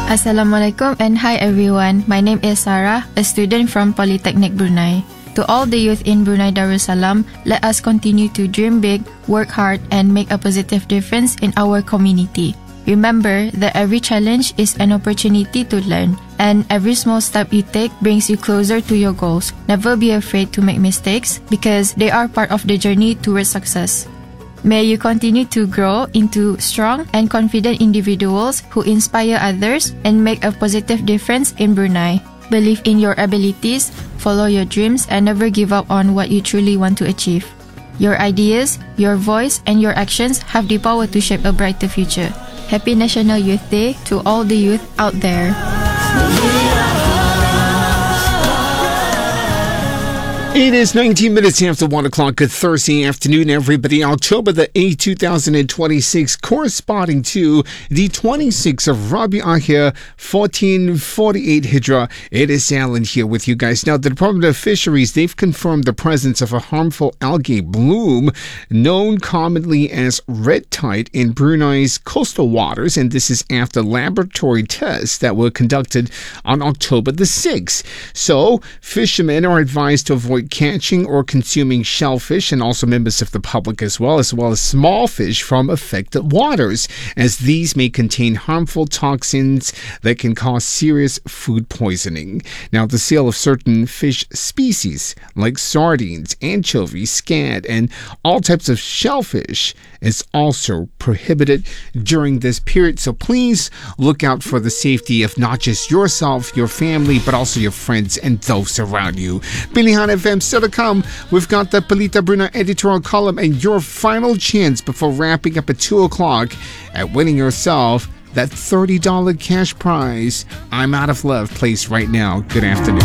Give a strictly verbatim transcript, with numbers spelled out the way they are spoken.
Assalamualaikum and hi everyone. My name is Sarah, a student from Polytechnic Brunei. To all the youth in Brunei Darussalam, let us continue to dream big, work hard, and make a positive difference in our community. Remember that every challenge is an opportunity to learn, and every small step you take brings you closer to your goals. Never be afraid to make mistakes because they are part of the journey towards success. May you continue to grow into strong and confident individuals who inspire others and make a positive difference in Brunei. Believe in your abilities, follow your dreams, and never give up on what you truly want to achieve. Your ideas, your voice, and your actions have the power to shape a brighter future. Happy National Youth Day to all the youth out there. It is nineteen minutes after one o'clock. Good Thursday afternoon, everybody. October the eighth, two thousand twenty-six, corresponding to the twenty-sixth of Rabi Akhir, fourteen forty-eight Hijra. It is Alan here with you guys. Now, the Department of Fisheries, they've confirmed the presence of a harmful algae bloom known commonly as red tide in Brunei's coastal waters, and this is after laboratory tests that were conducted on October the sixth. So, fishermen are advised to avoid catching or consuming shellfish, and also members of the public as well, as well as small fish from affected waters, as these may contain harmful toxins that can cause serious food poisoning. Now, the sale of certain fish species like sardines, anchovies, scad, and all types of shellfish is also prohibited during this period. So please look out for the safety of not just yourself, your family, but also your friends and those around you. Pilihan F M still to come. We've got the Pelita Brunei editorial column and your final chance before wrapping up at two o'clock at winning yourself that thirty dollars cash prize. I'm Out of Love plays right now. Good afternoon.